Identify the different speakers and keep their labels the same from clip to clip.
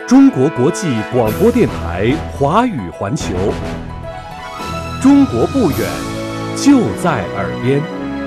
Speaker 1: 中国国际广播电台华语环球，中国不远，就在耳边。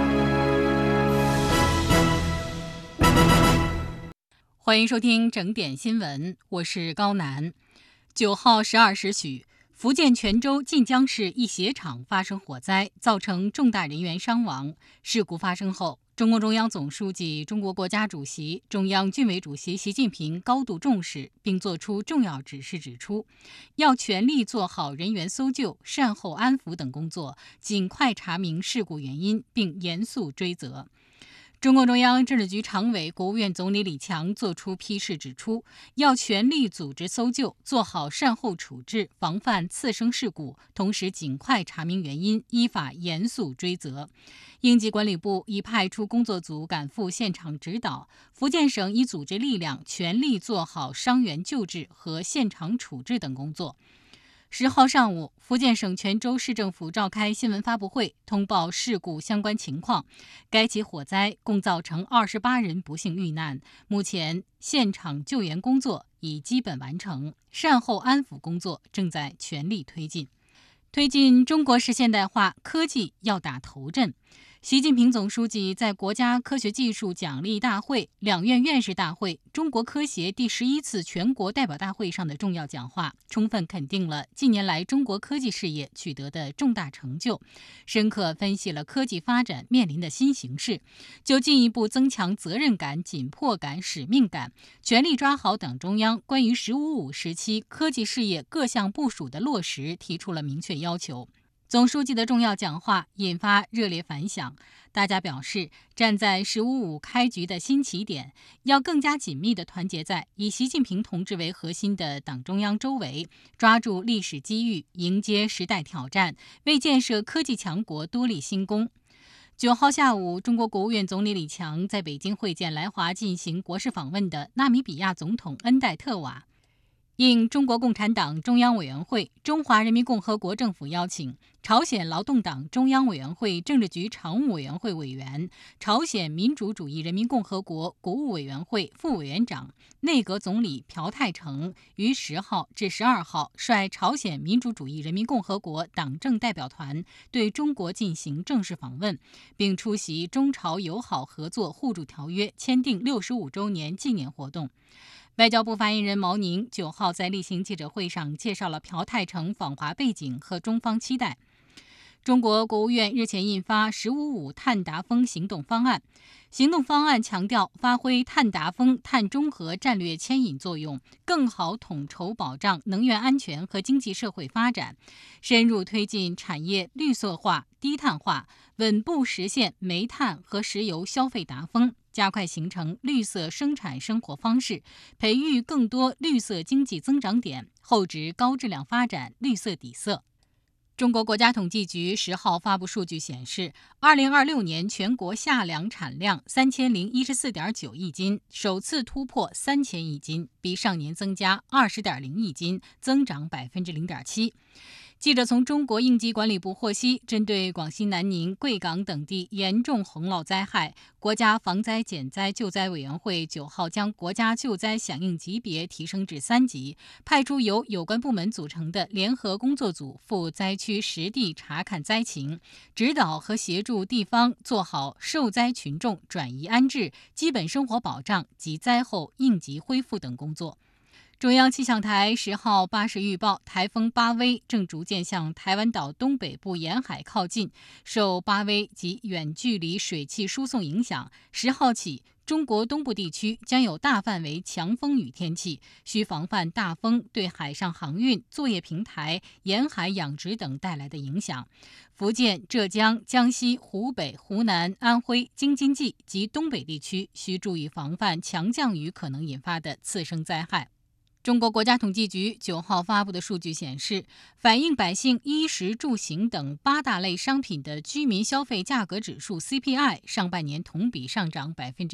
Speaker 2: 欢迎收听整点新闻，我是高楠。9号12时许，福建泉州晋江市一鞋厂发生火灾，造成重大人员伤亡。事故发生后，中共中央总书记、中国国家主席、中央军委主席习近平高度重视，并作出重要指示，指出要全力做好人员搜救、善后安抚等工作，尽快查明事故原因，并严肃追责。中共中央政治局常委、国务院总理李强作出批示，指出要全力组织搜救，做好善后处置，防范次生事故，同时尽快查明原因，依法严肃追责。应急管理部已派出工作组赶赴现场指导，福建省已组织力量全力做好伤员救治和现场处置等工作。10号上午，福建省泉州市政府召开新闻发布会，通报事故相关情况。该起火灾共造成28人不幸遇难，目前现场救援工作已基本完成，善后安抚工作正在全力推进。推进中国式现代化，科技要打头阵。习近平总书记在国家科学技术奖励大会、两院院士大会、中国科协第11次全国代表大会上的重要讲话，充分肯定了近年来中国科技事业取得的重大成就，深刻分析了科技发展面临的新形势，就进一步增强责任感、紧迫感、使命感，全力抓好党中央关于“15+5”时期科技事业各项部署的落实提出了明确要求。总书记的重要讲话引发热烈反响，大家表示，站在“15+5”开局的新起点，要更加紧密地团结在以习近平同志为核心的党中央周围，抓住历史机遇，迎接时代挑战，为建设科技强国多立新功。9号下午，中国国务院总理李强在北京会见来华进行国事访问的纳米比亚总统恩戴特瓦。应中国共产党中央委员会、中华人民共和国政府邀请，朝鲜劳动党中央委员会政治局常务委员会委员、朝鲜民主主义人民共和国国务委员会副委员长、内阁总理朴泰成于10号至12号率朝鲜民主主义人民共和国党政代表团对中国进行正式访问，并出席中朝友好合作互助条约签订65周年纪念活动。外交部发言人毛宁9号在例行记者会上介绍了朴泰成访华背景和中方期待。中国国务院日前印发“15+5”碳达峰行动方案，行动方案强调发挥碳达峰、碳中和战略牵引作用，更好统筹保障能源安全和经济社会发展，深入推进产业绿色化、低碳化，稳步实现煤炭和石油消费达峰，加快形成绿色生产生活方式，培育更多绿色经济增长点，厚植高质量发展绿色底色。中国国家统计局10号发布数据显示，2026年全国夏粮产量3014.9亿斤，首次突破3000亿斤，比上年增加20.0亿斤，增长0.7%。记者从中国应急管理部获悉，针对广西南宁、贵港等地严重洪涝灾害，国家防灾减灾救灾委员会9号将国家救灾响应级别提升至3级，派出由有关部门组成的联合工作组赴灾区实地查看灾情，指导和协助地方做好受灾群众转移安置、基本生活保障及灾后应急恢复等工作。中央气象台10号8时预报，台风巴威正逐渐向台湾岛东北部沿海靠近，受巴威及远距离水汽输送影响，10号起，中国东部地区将有大范围强风雨天气，需防范大风对海上航运、作业平台、沿海养殖等带来的影响。福建、浙江、江西、湖北、湖南、安徽、京津冀及东北地区需注意防范强降雨可能引发的次生灾害。中国国家统计局9号发布的数据显示，反映百姓衣食住行等8大类商品的居民消费价格指数 CPI 上半年同比上涨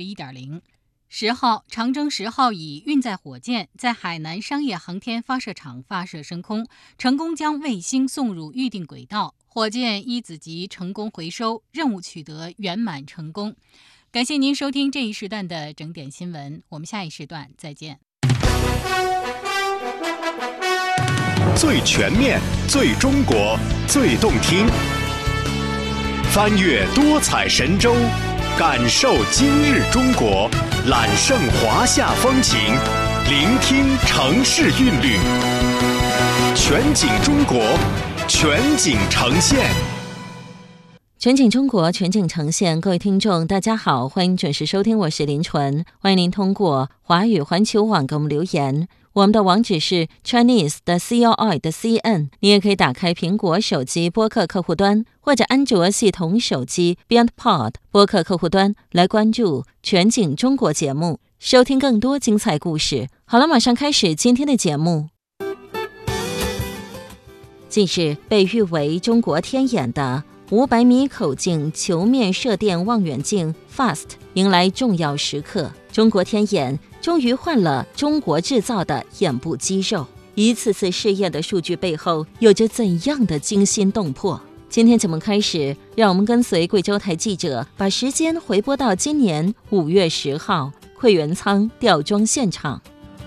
Speaker 2: 1.0%。10号，长征10号乙运载火箭在海南商业航天发射场发射升空，成功将卫星送入预定轨道，火箭一子级成功回收，任务取得圆满成功。感谢您收听这一时段的整点新闻，我们下一时段再见。
Speaker 3: 最全面、最中国、最动听。翻越多彩神州，感受今日中国，揽胜华夏风情，聆听城市韵律。全景中国，全景呈现。
Speaker 4: 全景中国，全景呈现。各位听众大家好，欢迎准时收听，我是林纯。欢迎您通过华语环球网给我们留言，我们的网址是 chinese.coi.cn， 你也可以打开苹果手机播客客户端或者安卓系统手机 BeyondPod 播客客户端来关注全景中国节目，收听更多精彩故事。好了，马上开始今天的节目。近日被誉为中国天眼的500米口径球面射电望远镜 FAST 迎来重要时刻，中国天眼终于换了中国制造的眼部肌肉。一次次试验的数据背后有着怎样的惊心动魄？今天节目开始，让我们跟随贵州台记者把时间回拨到今年5月10号馈源仓吊装现场。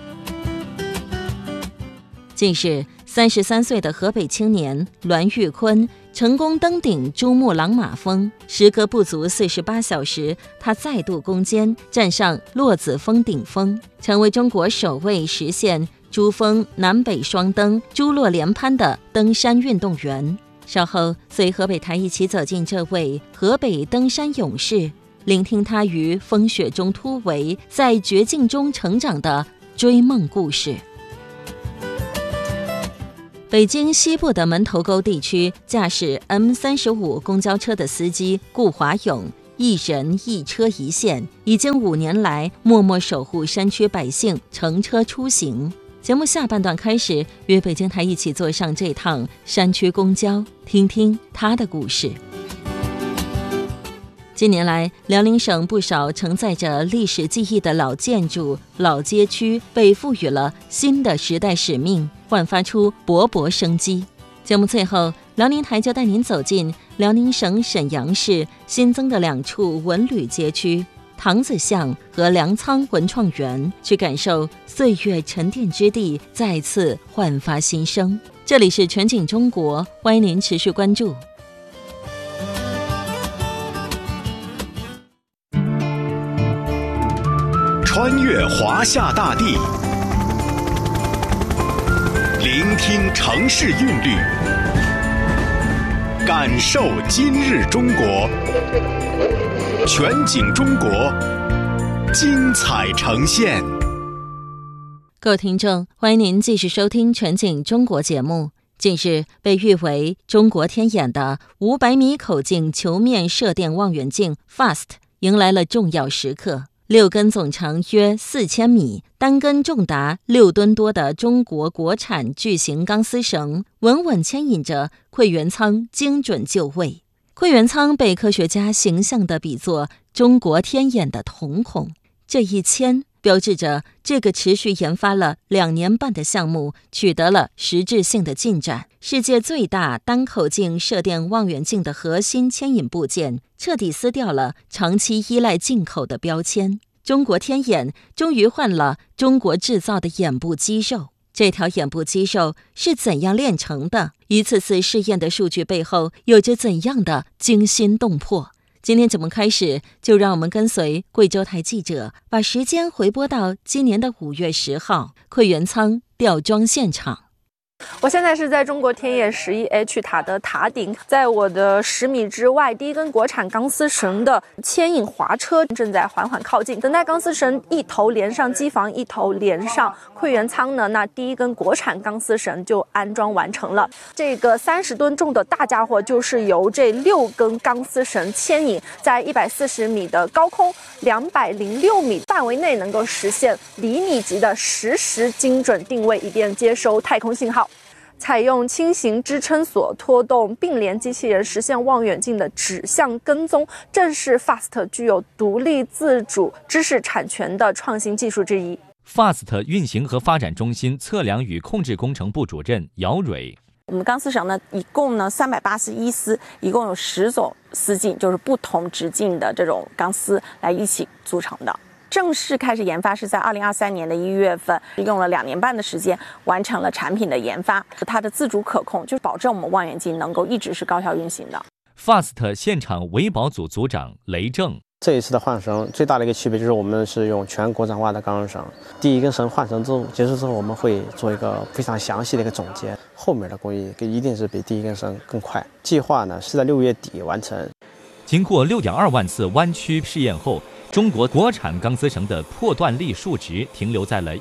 Speaker 4: 近日33岁的河北青年栾玉坤成功登顶珠穆朗玛峰，时隔不足48小时，他再度攻坚，站上落子峰顶峰，成为中国首位实现珠峰南北双登、珠落连攀的登山运动员。稍后随河北台一起走进这位河北登山勇士，聆听他于风雪中突围，在绝境中成长的追梦故事。北京西部的门头沟地区，驾驶 M35 公交车的司机顾华勇，一人一车一线，已经5年来默默守护山区百姓乘车出行。节目下半段开始，约北京台一起坐上这趟山区公交，听听他的故事。近年来，辽宁省不少承载着历史记忆的老建筑、老街区被赋予了新的时代使命，焕发出勃勃生机。节目最后，辽宁台就带您走进辽宁省沈阳市新增的2处文旅街区塘子巷和粮仓文创园，去感受岁月沉淀之地再次焕发新生。这里是全景中国，欢迎您持续关注。
Speaker 3: 穿越华夏大地，聆听城市韵律，感受今日中国，全景中国，精彩呈现。
Speaker 4: 各位听众，欢迎您继续收听全景中国节目。近日被誉为中国天眼的500米口径球面射电望远镜 FAST 迎来了重要时刻。6根总长约4000米，单根重达6吨多的中国国产巨型钢丝绳，稳稳牵引着馈源仓精准就位。馈源仓被科学家形象地比作中国天眼的瞳孔，这一牵标志着这个持续研发了2年半的项目取得了实质性的进展。世界最大单口径射电望远镜的核心牵引部件彻底撕掉了长期依赖进口的标签，中国天眼终于换了中国制造的眼部肌肉。这条眼部肌肉是怎样炼成的？一次次试验的数据背后有着怎样的惊心动魄？今天节目开始，就让我们跟随贵州台记者，把时间回拨到今年的5月10号，馈源仓吊装现场。
Speaker 5: 我现在是在中国天眼11H 塔的塔顶，在我的10米之外，第一根国产钢丝绳的牵引滑车正在缓缓靠近。等待钢丝绳一头连上机房，一头连上馈源仓呢，那第一根国产钢丝绳就安装完成了。这个30吨重的大家伙就是由这6根钢丝绳牵引，在140米的高空、206米范围内能够实现厘米级的实时精准定位，以便接收太空信号。采用轻型支撑索拖动并联机器人实现望远镜的指向跟踪，正是 FAST 具有独立自主知识产权的创新技术之一。
Speaker 6: FAST 运行和发展中心测量与控制工程部主任姚蕊。
Speaker 7: 我们钢丝绳呢，一共呢381丝，一共有10种丝径，就是不同直径的这种钢丝来一起组成的。 正式开始研发是在2023年的1月份，用了2年半的时间完成了产品的研发。它的自主可控，就是保证我们望远镜能够一直是高效运行的。
Speaker 6: FAST 现场维保组组长雷正。
Speaker 8: 这一次的换绳最大的一个区别就是我们是用全国产化的钢绳，第一根绳换绳结束之后，我们会做一个非常详细的一个总结，后面的工艺一定是比第一根绳更快。计划呢是在6月底完成。
Speaker 6: 经过6.2万次弯曲试验后，中国国产钢丝绳的破断力数值停留在了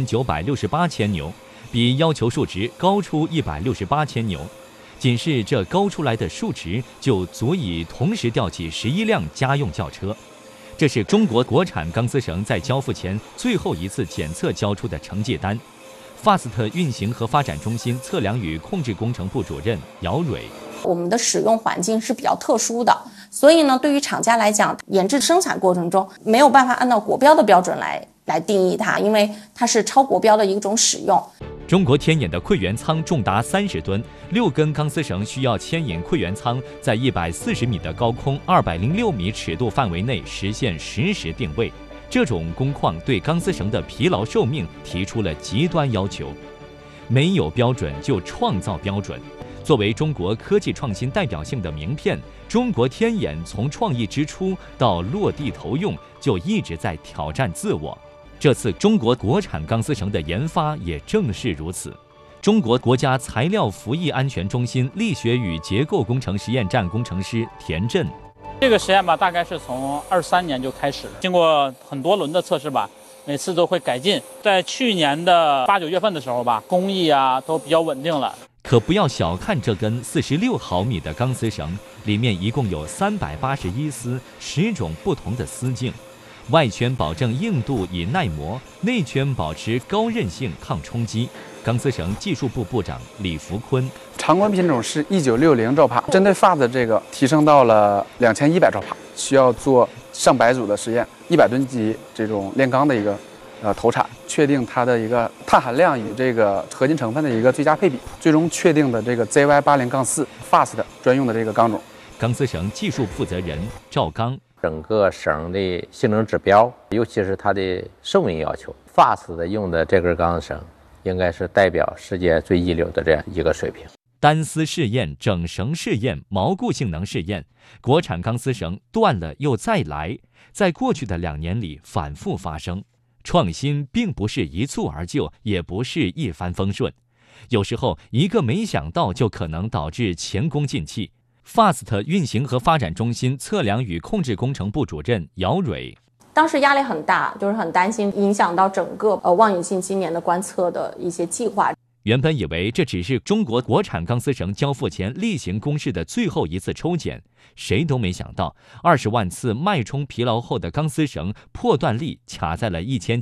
Speaker 6: 1968千牛，比要求数值高出168千牛。仅是这高出来的数值就足以同时吊起11辆家用轿车。这是中国国产钢丝绳在交付前最后一次检测交出的成绩单。FAST 运行和发展中心测量与控制工程部主任姚蕊。
Speaker 9: 我们的使用环境是比较特殊的，所以呢，对于厂家来讲，研制生产过程中没有办法按照国标的标准来定义它，因为它是超国标的一种使用。
Speaker 6: 中国天眼的馈源舱重达30吨，6根钢丝绳需要牵引馈源舱在140米的高空、206米尺度范围内实现实时定位。这种工况对钢丝绳的疲劳寿命提出了极端要求。没有标准就创造标准。作为中国科技创新代表性的名片，中国天眼从创意之初到落地投用，就一直在挑战自我。这次中国国产钢丝绳的研发也正是如此。中国国家材料服役安全中心力学与结构工程实验站工程师田震。
Speaker 10: 这个实验吧，大概是从23年就开始了，经过很多轮的测试吧，每次都会改进。在去年的8、9月份的时候吧，工艺啊都比较稳定了。
Speaker 6: 可不要小看这根46毫米的钢丝绳，里面一共有381丝，10种不同的丝径。外圈保证硬度以耐磨，内圈保持高韧性抗冲击。钢丝绳技术部部长李福坤。
Speaker 11: 常规品种是1960兆帕，针对FAST这个提升到了2100兆帕，需要做上百组的实验，100吨级这种炼钢的一个投产，确定它的一个碳含量与这个合金成分的一个最佳配比，最终确定的这个 ZY80-4 FAST 专用的这个钢种。
Speaker 6: 钢丝绳技术负责人赵刚。
Speaker 12: 整个绳的性能指标，尤其是它的寿命要求 ，FAST 的用的这根钢绳，应该是代表世界最一流的这样一个水平。
Speaker 6: 单丝试验、整绳试验、锚固性能试验，国产钢丝绳断了又再来，在过去的2年里反复发生。创新并不是一蹴而就，也不是一帆风顺，有时候一个没想到就可能导致前功尽弃。FAST 运行和发展中心测量与控制工程部主任姚蕊。
Speaker 9: 当时压力很大，就是很担心影响到整个望远镜今年的观测的一些计划。
Speaker 6: 原本以为这只是中国国产钢丝绳交付前例行公事的最后一次抽检，谁都没想到20万次脉冲疲劳后的钢丝绳破断力卡在了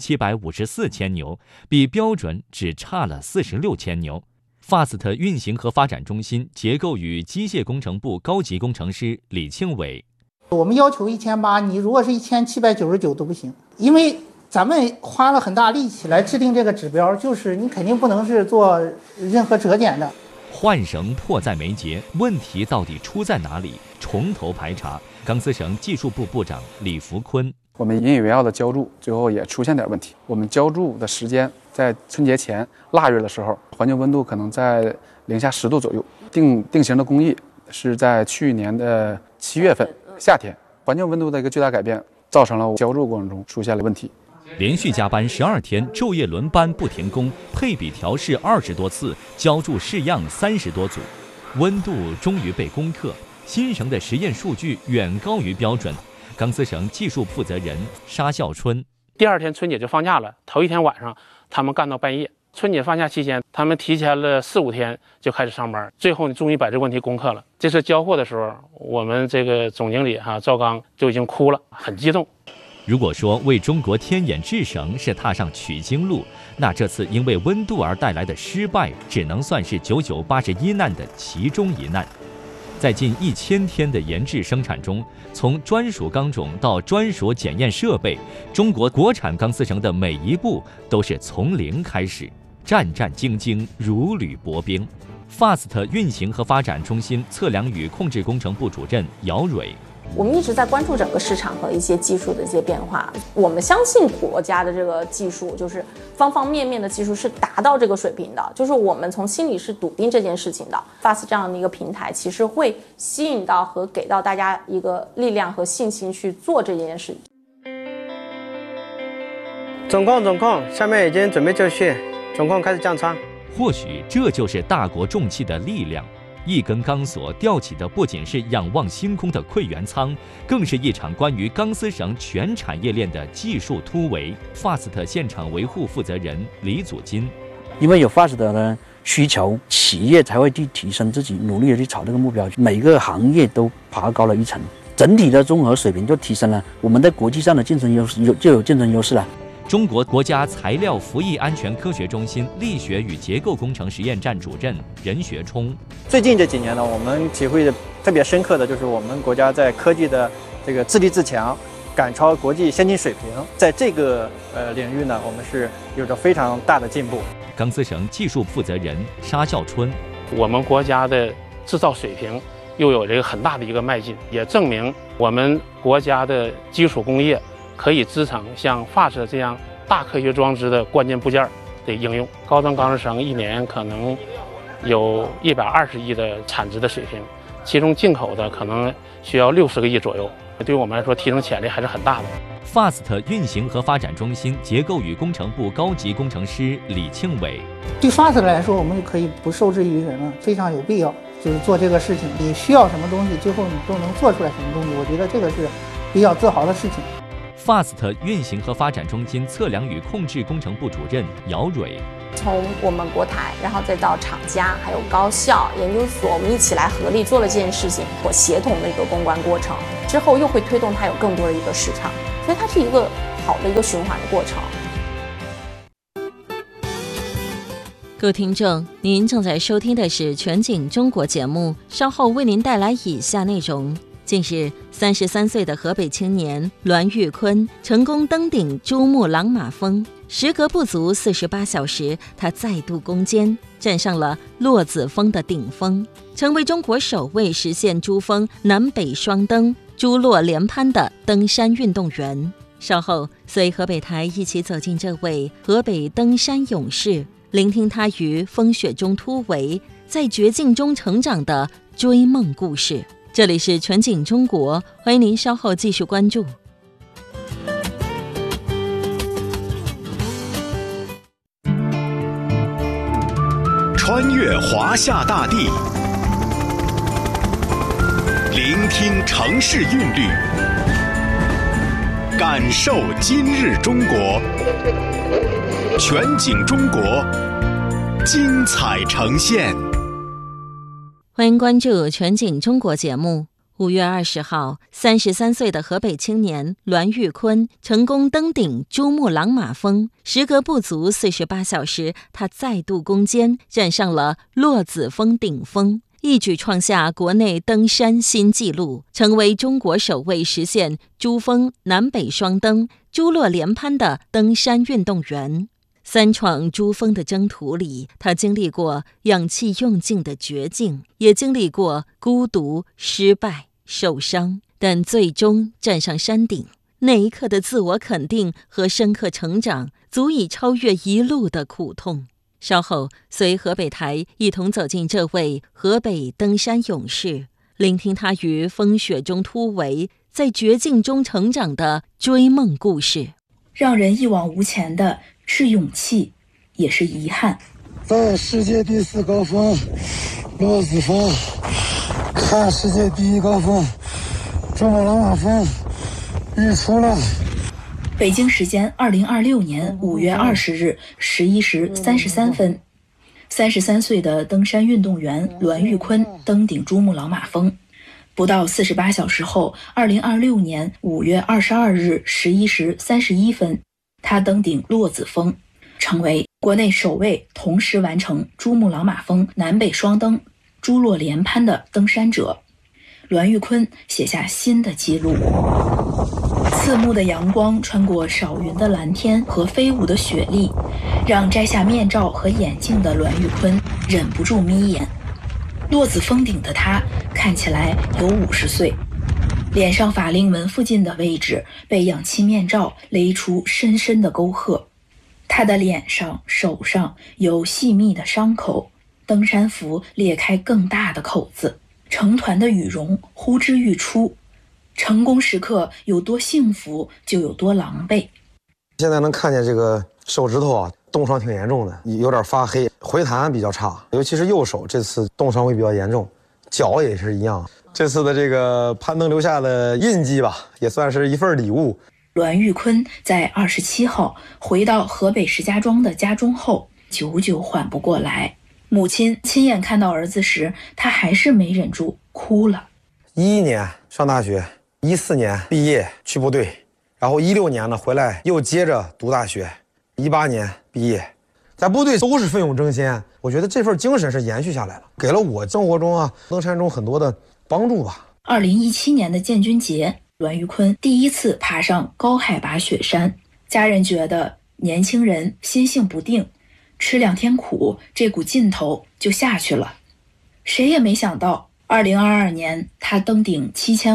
Speaker 6: 1754千牛，比标准只差了46千牛。FAST 运行和发展中心结构与机械工程部高级工程师李庆伟。
Speaker 13: 我们要求1800，你如果是1799都不行，因为咱们花了很大力气来制定这个指标，就是你肯定不能是做任何折减的。
Speaker 6: 换绳迫在眉睫，问题到底出在哪里？从头排查。钢丝绳技术部部长李福坤。
Speaker 11: 我们引以为傲的浇筑最后也出现点问题。我们浇筑的时间在春节前腊月的时候，环境温度可能在零下10度左右。定型的工艺是在去年的7月份夏天，环境温度的一个巨大改变，造成了浇筑过程中出现了问题。
Speaker 6: 连续加班12天，昼夜轮班不停工，配比调试20多次，浇筑试样30多组，温度终于被攻克。新绳的实验数据远高于标准。钢丝绳技术负责人沙孝春。
Speaker 10: 第2天春节就放假了，头1天晚上他们干到半夜。春节放假期间，他们提前了4、5天就开始上班，最后终于把这个问题攻克了。这次交货的时候，我们这个总经理赵刚就已经哭了，很激动。
Speaker 6: 如果说为中国天眼制绳是踏上取经路，那这次因为温度而带来的失败，只能算是9981难的其中一难。在近1000天的研制生产中，从专属钢种到专属检验设备，中国国产钢丝绳的每一步都是从零开始，战战兢兢，如履薄冰。FAST 运行和发展中心测量与控制工程部主任姚蕊。
Speaker 9: 我们一直在关注整个市场和一些技术的一些变化。我们相信国家的这个技术，就是方方面面的技术是达到这个水平的，就是我们从心里是笃定这件事情的。FAST 这样的一个平台，其实会吸引到和给到大家一个力量和信心去做这件事。
Speaker 8: 总控，下面已经准备就绪，总控开始降舱。
Speaker 6: 或许这就是大国重器的力量。一根钢索吊起的不仅是仰望星空的馈源舱，更是一场关于钢丝绳全产业链的技术突围。FAST 现场维护负责人李祖金，
Speaker 14: 因为有 FAST 的需求，企业才会去提升自己，努力的去朝这个目标，每个行业都爬高了一层，整体的综合水平就提升了，我们在国际上的竞争优势就有竞争优势了。
Speaker 6: 中国国家材料服役安全科学中心力学与结构工程实验站主任任学冲，
Speaker 15: 最近这几年呢，我们体会的特别深刻的就是我们国家在科技的这个自立自强，赶超国际先进水平，在这个领域呢，我们是有着非常大的进步。
Speaker 6: 钢丝绳技术负责人沙孝春，
Speaker 10: 我们国家的制造水平又有这个很大的一个迈进，也证明我们国家的基础工业可以支撑像FAST这样大科学装置的关键部件的应用。高端钢丝绳一年可能有120亿的产值的水平，其中进口的可能需要60个亿左右，对于我们来说提升潜力还是很大的。
Speaker 6: FAST 运行和发展中心结构与工程部高级工程师李庆伟，
Speaker 13: 对 FAST 来说，我们就可以不受制于人了，非常有必要，就是做这个事情。你需要什么东西，最后你都能做出来什么东西，我觉得这个是比较自豪的事情。
Speaker 6: FAST 运行和发展中心测量与控制工程部主任姚蕊，
Speaker 9: 从我们国台，然后再到厂家，还有高校、研究所，我们一起来合力做了这件事情，或协同的一个公关过程，之后又会推动它有更多的一个市场，所以它是一个好的一个循环的过程。
Speaker 4: 各位听众，您正在收听的是全景中国节目，稍后为您带来以下内容。近日，33岁的河北青年栾玉坤成功登顶珠穆朗玛峰，时隔不足48小时，他再度攻坚，站上了落子峰的顶峰，成为中国首位实现珠峰南北双登、珠落连攀的登山运动员。稍后，随河北台一起走进这位河北登山勇士，聆听他于风雪中突围，在绝境中成长的追梦故事。这里是全景中国，欢迎您稍后继续关注。
Speaker 3: 穿越华夏大地，聆听城市韵律，感受今日中国。全景中国，精彩呈现。
Speaker 4: 欢迎关注全景中国节目。5月20号，33岁的河北青年栾玉坤成功登顶珠穆朗玛峰，时隔不足48小时，他再度攻坚，站上了落子峰顶峰，一举创下国内登山新纪录，成为中国首位实现珠峰南北双登、珠落连攀的登山运动员。三闯珠峰的征途里，他经历过氧气用尽的绝境，也经历过孤独、失败、受伤，但最终站上山顶，那一刻的自我肯定和深刻成长，足以超越一路的苦痛。稍后，随河北台一同走进这位河北登山勇士，聆听他于风雪中突围，在绝境中成长的追梦故事。
Speaker 16: 让人一往无前的是勇气，也是遗憾。
Speaker 17: 在世界第4高峰落子峰，看世界第1高峰珠穆朗玛峰日出了。
Speaker 16: 北京时间2026年5月20日11时33分，33岁的登山运动员栾玉坤登顶珠穆朗玛峰。不到48小时后，2026年5月22日11时31分，他登顶落子峰，成为国内首位同时完成珠穆朗玛峰南北双登、珠落连攀的登山者。栾玉坤写下新的纪录。刺目的阳光穿过少云的蓝天和飞舞的雪粒，让摘下面罩和眼镜的栾玉坤忍不住眯眼。落子峰顶的他看起来有50岁， 脸上法令纹附近的位置被氧气面罩勒出深深的沟壑。他的脸上、手上有细密的伤口，登山服裂开更大的口子，成团的羽绒呼之欲出。成功时刻有多幸福，就有多狼狈。
Speaker 18: 现在能看见这个手指头啊，冻伤挺严重的，有点发黑，回弹比较差，尤其是右手这次冻伤会比较严重，脚也是一样。这次的这个攀登留下的印记吧，也算是一份礼物。
Speaker 16: 栾玉坤在27号回到河北石家庄的家中后，久久缓不过来。母亲亲眼看到儿子时，他还是没忍住哭了。
Speaker 18: 11年上大学，14年毕业去部队，然后16年呢回来又接着读大学，18年毕业，在部队都是奋勇争先。我觉得这份精神是延续下来了，给了我生活中登山中很多的帮助吧。
Speaker 16: 2017年的建军节，栾玉坤第一次爬上高海拔雪山，家人觉得年轻人心性不定，吃2天苦，这股劲头就下去了。谁也没想到2022年他登顶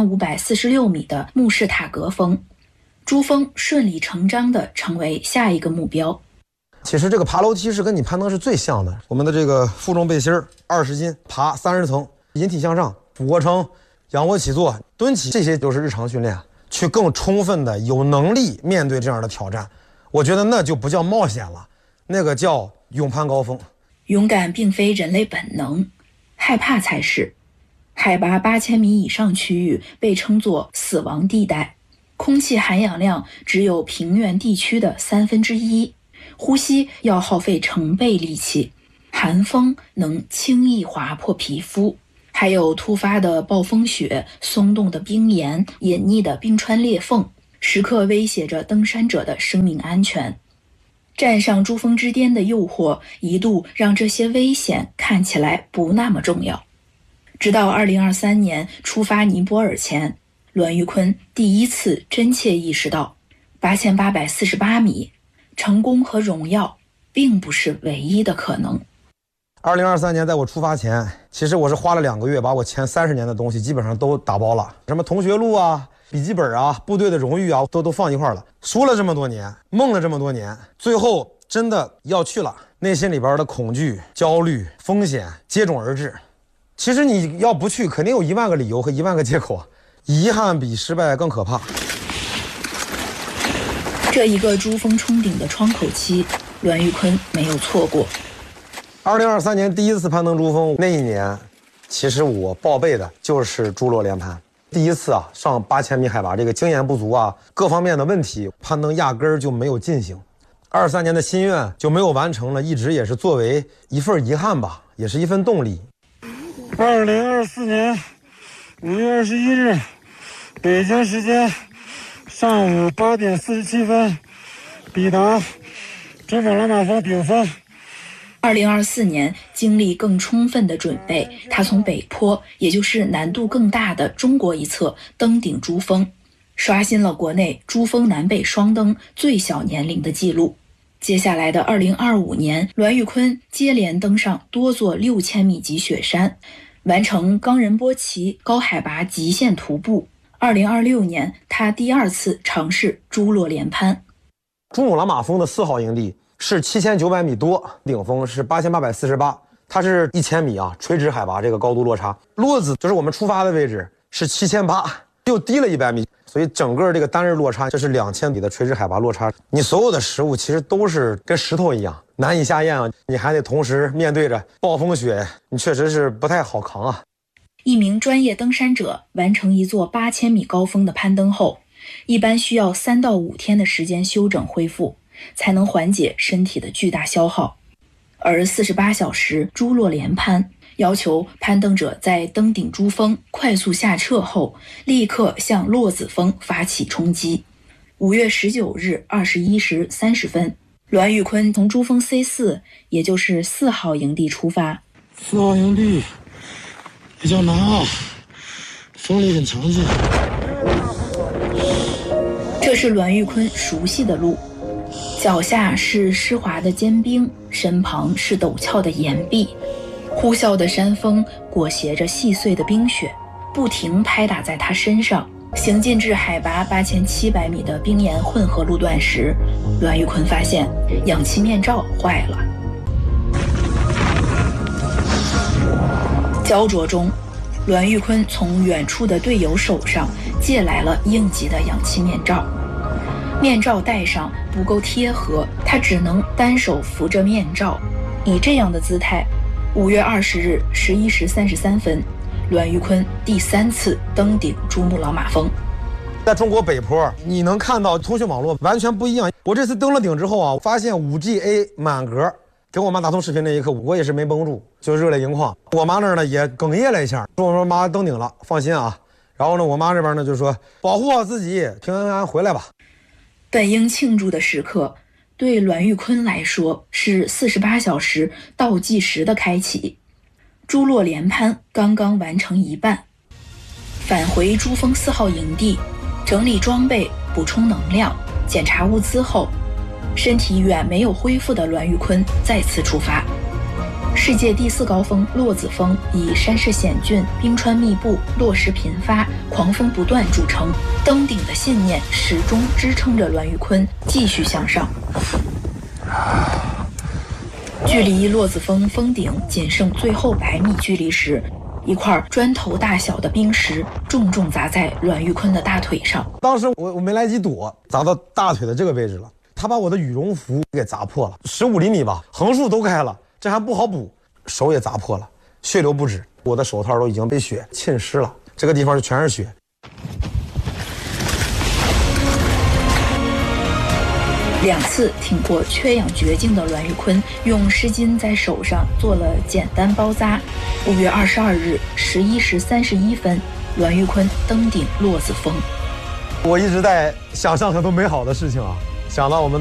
Speaker 16: 7546米的慕士塔格峰，珠峰顺理成章地成为下一个目标。
Speaker 18: 其实这个爬楼梯是跟你攀登是最像的。我们的这个负重背心20斤，爬30层，引体向上，俯卧撑，仰卧起坐，蹲起，这些就是日常训练，去更充分的有能力面对这样的挑战。我觉得那就不叫冒险了，那个叫勇攀高峰。
Speaker 16: 勇敢并非人类本能，害怕才是。海拔8000米以上区域被称作死亡地带，空气含氧量只有平原地区的1/3，呼吸要耗费成倍力气，寒风能轻易划破皮肤，还有突发的暴风雪、松动的冰岩、隐匿的冰川裂缝，时刻威胁着登山者的生命安全。站上珠峰之巅的诱惑一度让这些危险看起来不那么重要。直到2023年出发尼泊尔前，栾玉坤第一次真切意识到8848米成功和荣耀并不是唯一的可能。
Speaker 18: 2023年在我出发前，其实我是花了2个月把我前30年的东西基本上都打包了，什么同学录啊、笔记本啊、部队的荣誉啊，都放一块了。说了这么多年，梦了这么多年，最后真的要去了，内心里边的恐惧、焦虑、风险接踵而至。其实你要不去，肯定有1万个理由和1万个借口，遗憾比失败更可怕。
Speaker 16: 这一个珠峰冲顶的窗口期，栾玉坤没有错过。
Speaker 18: 2023年第一次攀登珠峰那一年，其实我报备的就是珠落连攀。第一次上8000米海拔，这个经验不足各方面的问题，攀登压根儿就没有进行。23年的心愿就没有完成了，一直也是作为一份遗憾吧，也是一份动力。
Speaker 17: 2024年5月21日，北京时间上午8点47分，抵达珠穆朗玛峰顶峰。
Speaker 16: 2024年经历更充分的准备，他从北坡，也就是难度更大的中国一侧登顶珠峰，刷新了国内珠峰南北双登最小年龄的记录。接下来的2025年，栾玉坤接连登上多座6000米级雪山，完成冈仁波齐高海拔极限徒步。2026年，他第2次尝试珠洛连攀。
Speaker 18: 珠穆朗玛峰的4号营地是7900米多，顶峰是8848，它是1000米垂直海拔这个高度落差。落子就是我们出发的位置是7800，又低了100米，所以整个这个单日落差，这是2000米的垂直海拔落差。你所有的食物其实都是跟石头一样难以下咽你还得同时面对着暴风雪，你确实是不太好扛
Speaker 16: 一名专业登山者完成一座8000米高峰的攀登后，一般需要3到5天的时间休整恢复，才能缓解身体的巨大消耗。而48小时珠洛连攀要求攀登者在登顶珠峰快速下撤后，立刻向洛子峰发起冲击。5月19日21时30分，栾玉坤从珠峰 C4， 也就是4号营地出发。
Speaker 17: 4号营地比较难风力很强劲。
Speaker 16: 这是栾玉坤熟悉的路，脚下是湿滑的坚冰，身旁是陡峭的岩壁，呼啸的山风裹挟着细碎的冰雪，不停拍打在他身上， 行进至海拔8700米的冰岩混合路段时，栾玉坤发现氧气面罩坏了。焦灼中，栾玉坤从远处的队友手上借来了应急的氧气面罩。面罩戴上不够贴合，他只能单手扶着面罩，以这样的姿态，5月20日11时33分，栾玉坤第3次登顶珠穆朗玛峰。
Speaker 18: 在中国北坡，你能看到通讯网络完全不一样。我这次登了顶之后啊，发现5G满格。跟我妈打通视频那一刻，我也是没绷住，就热泪盈眶。我妈那儿呢也哽咽了一下，说妈登顶了，放心啊。然后呢，我妈这边呢就说保护好自己，平平安安回来吧。
Speaker 16: 本应庆祝的时刻，对栾玉坤来说是48小时倒计时的开启。珠洛连攀刚刚完成一半，返回珠峰4号营地，整理装备、补充能量、检查物资后，身体远没有恢复的栾玉坤再次出发。世界第4高峰洛子峰以山势险峻、冰川密布、落石频发、狂风不断著称，登顶的信念始终支撑着栾玉坤继续向上。距离洛子峰峰顶仅剩最后100米距离时，一块砖头大小的冰石重重砸在栾玉坤的大腿上。
Speaker 18: 当时我没来及躲，砸到大腿的这个位置了。他把我的羽绒服给砸破了，15厘米吧，横竖都开了，这还不好补，手也砸破了，血流不止，我的手套都已经被血浸湿了，这个地方就全是血。
Speaker 16: 2次挺过缺氧绝境的栾玉坤，用湿巾在手上做了简单包扎。5月22日11时31分，栾玉坤登顶洛子峰。
Speaker 18: 我一直在想象很多美好的事情啊，想到我们